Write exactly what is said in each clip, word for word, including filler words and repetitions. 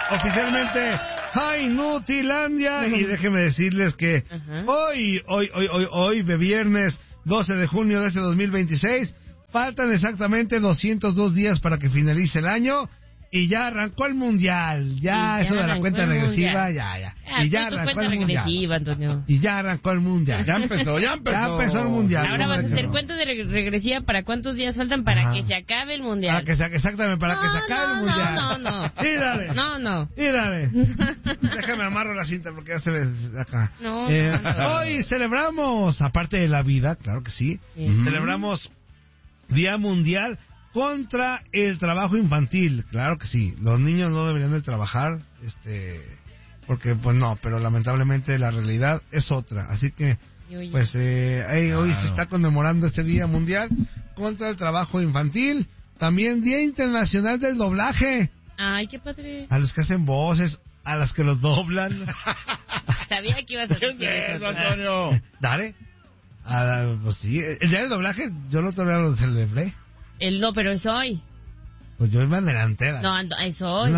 oficialmente Jainutilandia. Y déjenme decirles que uh-huh. hoy, hoy, hoy, hoy, hoy, de viernes doce de junio de este dos mil veintiséis, faltan exactamente doscientos dos días para que finalice el año. Y ya arrancó el mundial, ya, ya eso de la cuenta regresiva, ya, ya. Ah, y ya arrancó el mundial. Antonio. Y ya arrancó el mundial. Ya empezó, ya empezó. Ya empezó el mundial. Ahora vas a hacer cuenta de regresiva para cuántos días faltan para Ajá. que se acabe el mundial. Para que se, exactamente, para no, que se acabe no, el mundial. No, no, no. Mírale. No, no. Mírale. Déjame amarro la cinta porque ya se ve acá. No, eh, no, no. Hoy celebramos, aparte de la vida, claro que sí, sí. celebramos Día Mundial contra el trabajo infantil. Claro que sí, los niños no deberían de trabajar, este, porque pues no, pero lamentablemente la realidad es otra. Así que, pues eh, hey, claro. hoy se está conmemorando este Día Mundial contra el trabajo infantil. También Día Internacional del Doblaje. Ay, qué padre. A los que hacen voces, a las que los doblan. Sabía que ibas a decir eso, Antonio. Dale. A, pues sí, el día del doblaje yo no todavía lo celebré. El no, pero es hoy. Pues yo iba en delantera. No, es hoy.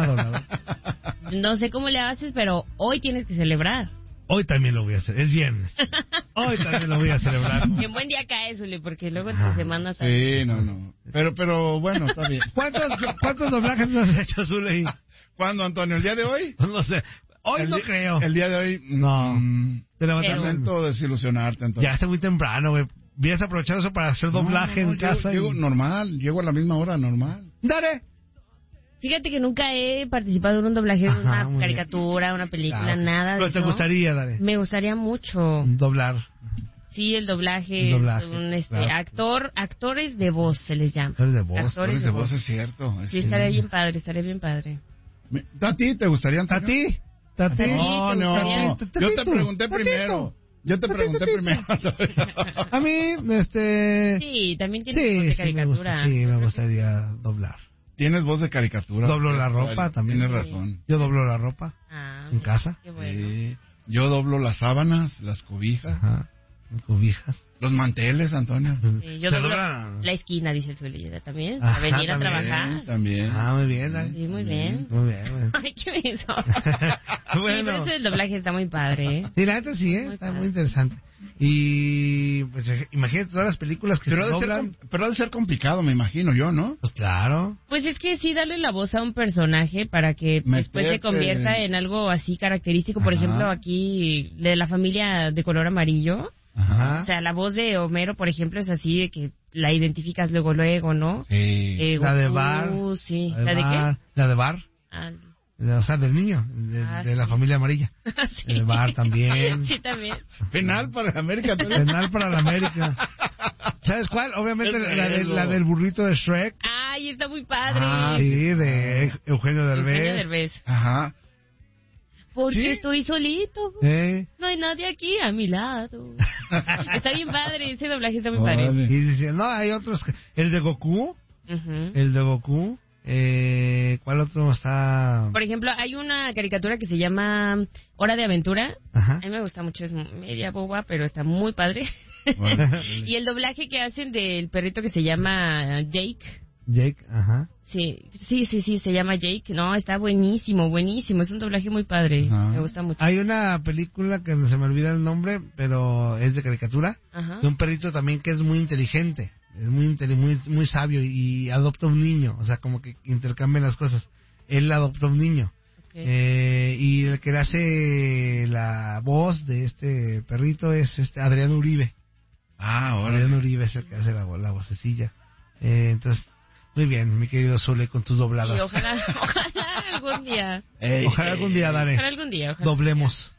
No sé cómo le haces, pero hoy tienes que celebrar. Hoy también lo voy a hacer, es viernes. Hoy también lo voy a celebrar. En buen día cae, Zuli, porque luego entre semanas... Sí, no, no. Pero, pero bueno, está bien. ¿Cuántos, cuántos doblajes nos has hecho, Zuli? ¿Cuándo, Antonio? ¿El día de hoy? No sé. Hoy el no di- creo. El día de hoy... No. Mmm, Te lamento desilusionarte, Antonio. Ya está muy temprano, güey. Hubieras aprovechado eso para hacer doblaje no, no, no, en casa. Llego, y... llego normal, llego a la misma hora, normal. Dale. Fíjate que nunca he participado en un doblaje de Ajá, una caricatura, una película, claro. nada de Pero te eso. gustaría, dale. Me gustaría mucho. Doblar. Sí, el doblaje. El doblaje, un este, claro. actor, actores de voz se les llama. Actores de voz. Actores Actores de, de voz. voz, es cierto. Es Sí, estaría bien padre, estaría bien padre. Me- ¿A ti te gustaría, ¿A Antonio? ti? ¿A ti? No, ¿te no. gustaría? Yo te pregunté primero. Yo te pregunté primero. A mí, este... Sí, también tiene Sí, voz de sí, me gusta- caricatura. sí, me gustaría doblar. Tienes voz de caricatura. Doblo la ¿cierto? ropa también. Tienes razón. Yo doblo la ropa Ah, en casa. qué bueno. Sí. Yo doblo las sábanas, las cobijas, Ajá. Las cobijas. los manteles, Antonio. Sí, yo ¿Se doblo doblan? la esquina, dice el Zuli, también, Ajá, a venir a también. trabajar. También. Ah, muy bien, dale. Sí, muy bien. Muy bien, muy bien. Ay, qué beso. Sí, Bueno. pero eso del doblaje está muy padre, ¿eh? Sí, la neta sí, ¿eh? Muy Está padre. muy interesante. Y pues imagínate todas las películas que Pero se ha, de ser, doblan. com- pero ha de ser complicado, me imagino yo, ¿no? Pues claro. Pues es que sí, darle la voz a un personaje para que después se Meterte. convierta en algo así característico. Por Ajá. ejemplo, aquí, de la familia de color amarillo. Ajá. O sea, la voz de Homero, por ejemplo, es así de que la identificas luego, luego, ¿no? Sí. Eh, La de Goku, Bar. Sí. La ¿La de Bar. qué? La de Bar. Ah, O sea, del niño, de, Ah, de la sí. familia amarilla. sí. El Bar también. Sí, también. Penal para América. Antonio. Penal para la América. ¿Sabes cuál? Obviamente Es la, de, eso. la del burrito de Shrek. Ay, está muy padre. Ah, Sí, de Eugenio Derbez. Eugenio Derbez. Ajá. Porque ¿Sí? estoy solito. ¿Eh? No hay nadie aquí a mi lado. Está bien padre, ese doblaje está muy Órale. padre. Y dice, no, hay otros. que- El de Goku. Ujú. El de Goku. Eh, ¿Cuál otro está? Por ejemplo, hay una caricatura que se llama Hora de Aventura. Ajá. A mí me gusta mucho, es media boba, pero está muy padre. Bueno. Y el doblaje que hacen del perrito que se llama Jake. Jake, ajá. Sí, sí, sí, sí, se llama Jake. No, está buenísimo, buenísimo. Es un doblaje muy padre. Ah. Me gusta mucho. Hay una película que se me olvida el nombre, pero es de caricatura. Ajá. De un perrito también que es muy inteligente. Es muy, inteli- muy, muy sabio y adopta un niño. O sea, como que intercambian las cosas. Él adopta un niño. Ok. Eh, y el que le hace la voz de este perrito es este Adrián Uribe. Ah, ahora. Adrián Uribe es el que hace la, vo- la vocecilla. Eh, entonces, muy bien, mi querido Zule, con tus Y dobladas. ojalá, ojalá algún día. Ojalá algún día, Dare, Ojalá algún día. Ojalá doblemos.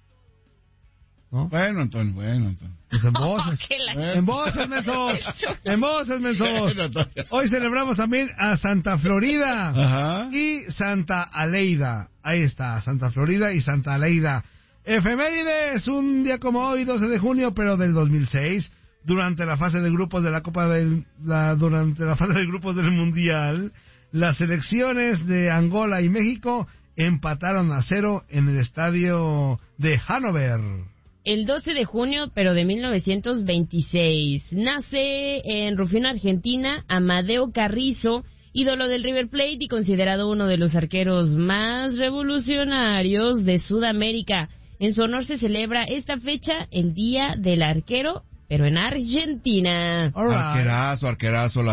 ¿No? Bueno, Antonio, bueno, Antonio. Pues en voces. Que la- Bueno. En voces, mensos. En voces, mensos. Bueno, Antonio. Hoy celebramos también a Santa Florida Ajá. y Santa Aleida. Ahí está, Santa Florida y Santa Aleida. Efemérides, un día como hoy, doce de junio, pero del dos mil seis, durante la fase de grupos de la Copa del... La, durante la fase de grupos del Mundial, las selecciones de Angola y México empataron a cero en el estadio de Hannover. El doce de junio, pero de mil novecientos veintiséis, nace en Rufino, Argentina, Amadeo Carrizo, ídolo del River Plate y considerado uno de los arqueros más revolucionarios de Sudamérica. En su honor se celebra esta fecha, el Día del Arquero, pero en Argentina. Arquerazo, arquerazo. La